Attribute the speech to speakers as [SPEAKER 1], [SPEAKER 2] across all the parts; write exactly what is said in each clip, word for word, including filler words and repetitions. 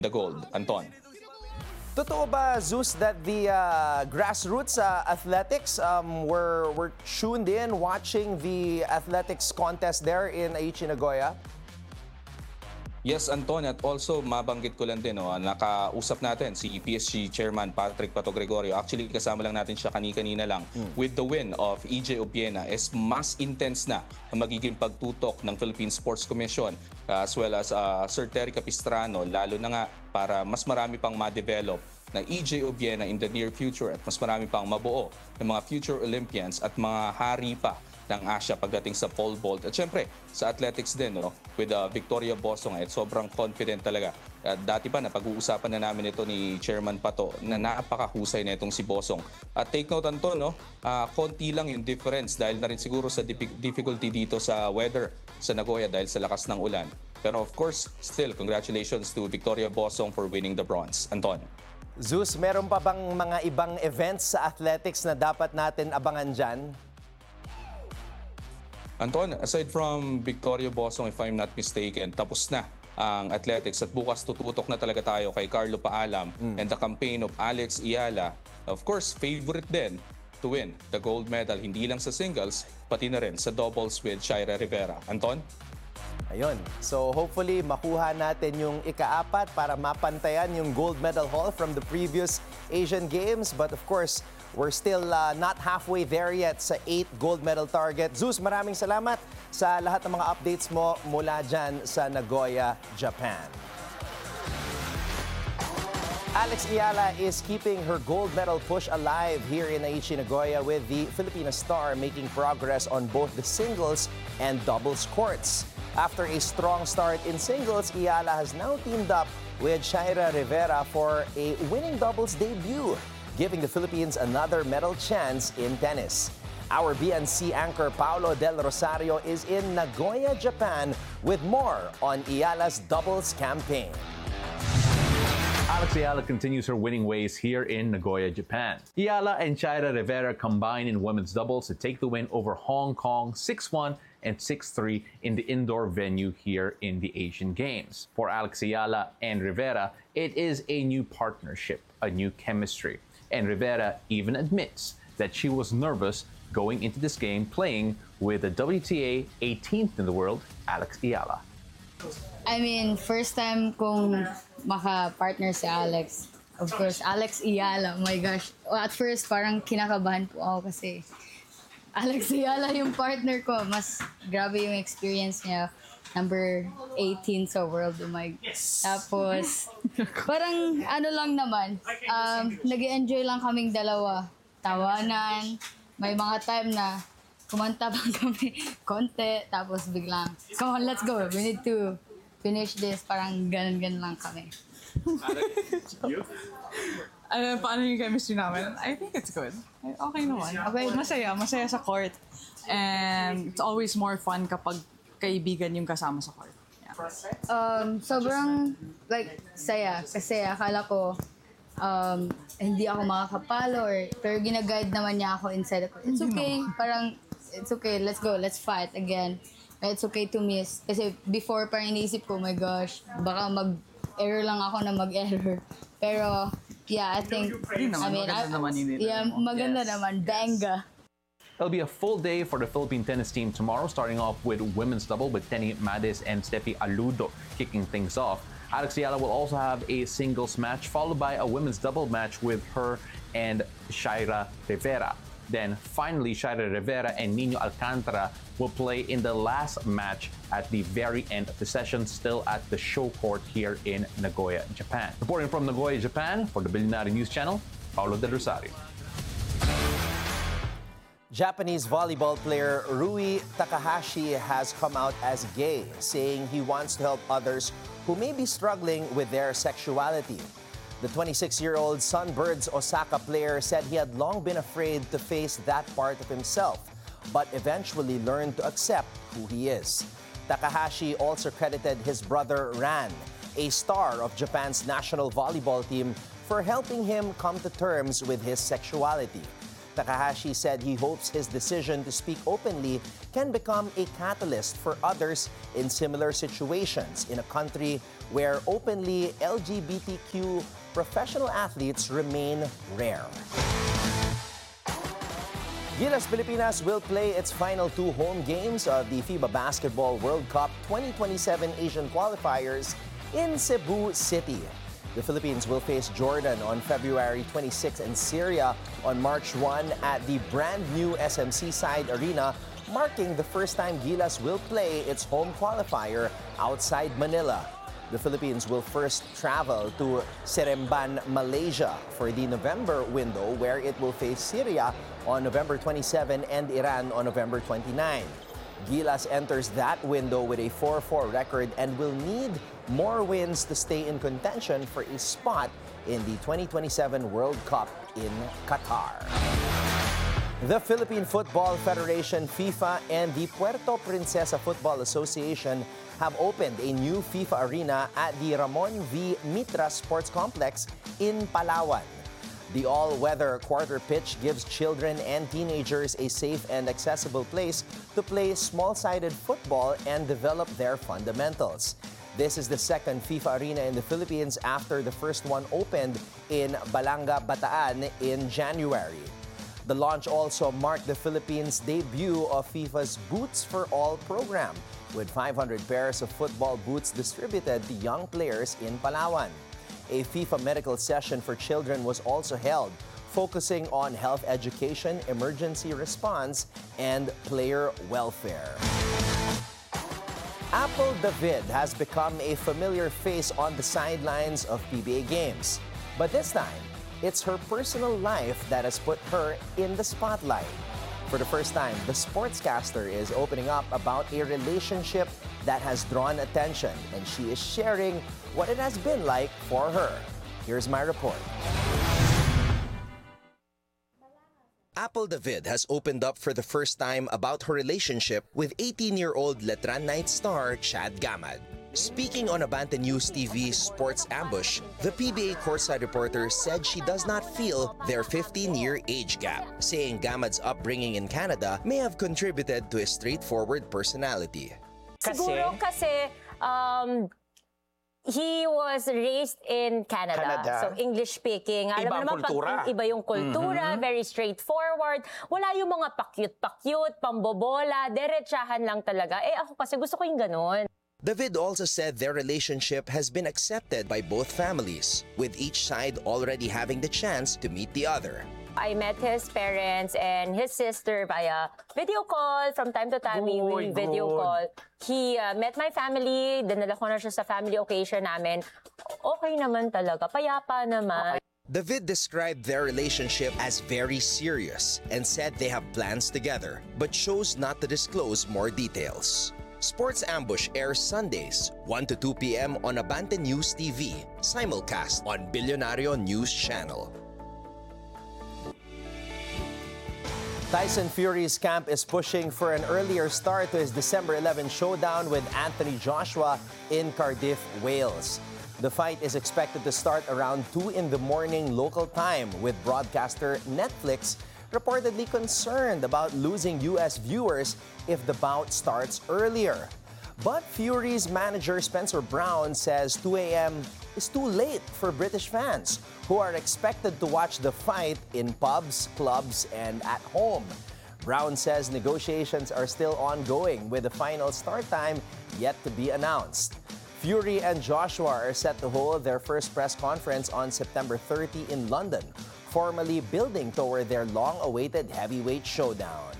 [SPEAKER 1] the gold. Anton.
[SPEAKER 2] Totoo ba, Zeus, that the uh, grassroots uh, athletics um, were, were tuned in watching the athletics contest there in Aichi, Nagoya?
[SPEAKER 1] Yes, Anton, at also mabanggit ko lang din, no, nakausap natin si P S G Chairman Patrick Pato Gregorio. Actually, kasama lang natin siya kani-kanina lang. Mm. With the win of E J Obiena, is mas intense na ang magiging pagtutok ng Philippine Sports Commission uh, as well as uh, Sir Terry Capistrano, lalo na nga para mas marami pang ma-develop na E J Obiena in the near future at mas marami pang mabuo ng mga future Olympians at mga hari pa ng Asia pagdating sa pole vault. At syempre, sa athletics din, no, with uh, Victoria Bosong, at sobrang confident talaga. At dati pa, napag-uusapan na namin ito ni Chairman Pato na napakahusay na itong si Bosong. At take note, Anton, no, uh, konti lang yung difference dahil na rin siguro sa difficulty dito sa weather sa Nagoya dahil sa lakas ng ulan. Pero of course, still, congratulations to Victoria Bosong for winning the bronze. Anton.
[SPEAKER 2] Zeus, meron pa bang mga ibang events sa athletics na dapat natin abangan dyan?
[SPEAKER 1] Anton, aside from Victoria Bosong, if I'm not mistaken, tapos na ang athletics at bukas tututok na talaga tayo kay Carlo Paalam mm. and the campaign of Alex Iala. Of course, favorite din to win the gold medal, hindi lang sa singles, pati na rin sa doubles with Shaira Rivera. Anton?
[SPEAKER 2] Ayun. So hopefully makuha natin yung ikaapat para mapantayan yung gold medal haul from the previous Asian Games. But of course, we're still uh, not halfway there yet sa eight gold medal target. Zeus, maraming salamat sa lahat ng mga updates mo mula dyan sa Nagoya, Japan. Alex Iala is keeping her gold medal push alive here in Aichi, Nagoya, with the Filipina star making progress on both the singles and doubles courts. After a strong start in singles, Iala has now teamed up with Shaira Rivera for a winning doubles debut, giving the Philippines another medal chance in tennis. Our B N C anchor Paolo Del Rosario is in Nagoya, Japan, with more on Iala's doubles campaign.
[SPEAKER 3] Alex Iala continues her winning ways here in Nagoya, Japan. Iala and Shaira Rivera combine in women's doubles to take the win over Hong Kong six one and six three in the indoor venue here in the Asian Games. For Alex Iala and Rivera, it is a new partnership, a new chemistry. And Rivera even admits that she was nervous going into this game playing with the W T A eighteenth in the world, Alex Iala.
[SPEAKER 4] I mean, first time kong maka-partner si Alex. Of course, Alex Iala. Oh my gosh. At first, parang kinakabahan po ako kasi Alex Iala yung partner ko. Mas grabe yung experience niya. Number eighteen sa world. Oh my. Tapos, parang ano lang naman. Um, nag-enjoy lang kaming dalawa. Tawanan. May mga time na kumanta pa kami konti. Tapos biglang, come on, let's go. We need to finish this. Parang ganun-ganun lang kami.
[SPEAKER 5] Ano, paano yung chemistry namin? I think it's good. Okay naman. Okay, masaya. Masaya sa court. And it's always more fun kapag kaibigan yung kasama sa court. Yeah.
[SPEAKER 4] Um, sobrang, like, saya. Kasi akala ko, um, hindi ako makakapalo. Or, pero ginaguide naman niya ako inside the court. It's okay. Parang, it's okay. Let's go. Let's fight again. It's okay to miss. Kasi before, parang iniisip ko, oh my gosh, baka mag-error lang ako na mag-error. Pero, yeah, I think, I mean, I, yeah, maganda naman. Banga.
[SPEAKER 3] It'll be a full day for the Philippine tennis team tomorrow, starting off with women's double with Tenny Madis and Steffi Aludo kicking things off. Alex Iala will also have a singles match, followed by a women's double match with her and Shaira Rivera. Then finally, Shaira Rivera and Nino Alcantara will play in the last match at the very end of the session, still at the show court here in Nagoya, Japan. Reporting from Nagoya, Japan, for the Billionaire News Channel, Paulo Del Rosario.
[SPEAKER 2] Japanese volleyball player Rui Takahashi has come out as gay, saying he wants to help others who may be struggling with their sexuality. The twenty-six-year-old Sunbirds Osaka player said he had long been afraid to face that part of himself, but eventually learned to accept who he is. Takahashi also credited his brother Ran, a star of Japan's national volleyball team, for helping him come to terms with his sexuality. Takahashi said he hopes his decision to speak openly can become a catalyst for others in similar situations in a country where openly L G B T Q professional athletes remain rare. Gilas Pilipinas will play its final two home games of the FIBA Basketball World Cup twenty twenty-seven Asian qualifiers in Cebu City. The Philippines will face Jordan on February twenty-sixth and Syria on March first at the brand new S M C Side Arena, marking the first time Gilas will play its home qualifier outside Manila. The Philippines will first travel to Seremban, Malaysia for the November window, where it will face Syria on November twenty-seventh and Iran on November twenty-ninth. Gilas enters that window with a four four record and will need more wins to stay in contention for a spot in the twenty twenty-seven World Cup in Qatar. The Philippine Football Federation, FIFA, and the Puerto Princesa Football Association have opened a new FIFA arena at the Ramon V. Mitra Sports Complex in Palawan. The all-weather quarter pitch gives children and teenagers a safe and accessible place to play small-sided football and develop their fundamentals. This is the second FIFA arena in the Philippines after the first one opened in Balanga, Bataan in January. The launch also marked the Philippines' debut of FIFA's Boots for All program, with five hundred pairs of football boots distributed to young players in Palawan. A FIFA medical session for children was also held, focusing on health education, emergency response, and player welfare. Apple David has become a familiar face on the sidelines of P B A games. But this time, it's her personal life that has put her in the spotlight. For the first time, the sportscaster is opening up about a relationship that has drawn attention, and she is sharing what it has been like for her. Here's my report. Apple David has opened up for the first time about her relationship with eighteen-year-old Letran Night star Chad Gamad. Speaking on Abante News T V's Sports Ambush, the P B A courtside reporter said she does not feel their fifteen-year age gap, saying Gamad's upbringing in Canada may have contributed to his straightforward personality.
[SPEAKER 6] Siguro kasi um, he was raised in Canada.
[SPEAKER 2] Canada.
[SPEAKER 6] So English speaking. Alam mo
[SPEAKER 2] Ibang
[SPEAKER 6] naman,
[SPEAKER 2] kultura.
[SPEAKER 6] Pag, iba yung kultura, mm-hmm. Very straightforward. Wala yung mga pakyut-pakyut, pambobola, derechahan lang talaga. Eh ako kasi gusto ko yung ganun.
[SPEAKER 2] David also said their relationship has been accepted by both families, with each side already having the chance to meet the other.
[SPEAKER 6] I met his parents and his sister via video call. From time to time, we, we video call. He uh, met my family. Dinala ko na siya sa family occasion namin. Okay naman talaga. Payapa naman.
[SPEAKER 2] David described their relationship as very serious and said they have plans together, but chose not to disclose more details. Sports Ambush airs Sundays, one to two p m on Abante News T V, simulcast on Billionario News Channel. Tyson Fury's camp is pushing for an earlier start to his December eleventh showdown with Anthony Joshua in Cardiff, Wales. The fight is expected to start around two in the morning local time, with broadcaster Netflix reportedly concerned about losing U S viewers if the bout starts earlier. But Fury's manager Spencer Brown says two a m is too late for British fans, who are expected to watch the fight in pubs, clubs, and at home. Brown says negotiations are still ongoing, with the final start time yet to be announced. Fury and Joshua are set to hold their first press conference on September thirtieth in London, formally building toward their long-awaited heavyweight showdown.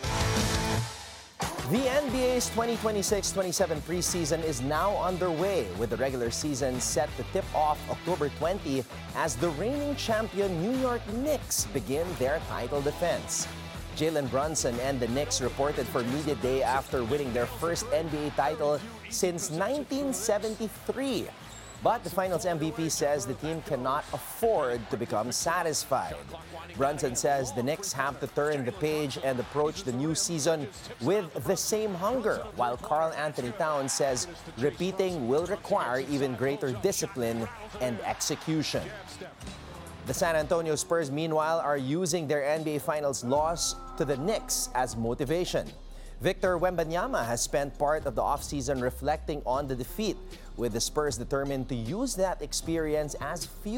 [SPEAKER 2] The N B A's twenty twenty-six twenty-seven preseason is now underway, with the regular season set to tip off October twentieth as the reigning champion New York Knicks begin their title defense. Jalen Brunson and the Knicks reported for Media Day after winning their first N B A title since nineteen seventy-three. But the Finals M V P says the team cannot afford to become satisfied. Brunson says the Knicks have to turn the page and approach the new season with the same hunger, while Karl Anthony Towns says repeating will require even greater discipline and execution. The San Antonio Spurs, meanwhile, are using their N B A Finals loss to the Knicks as motivation. Victor Wembanyama has spent part of the offseason reflecting on the defeat, with the Spurs determined to use that experience as fuel.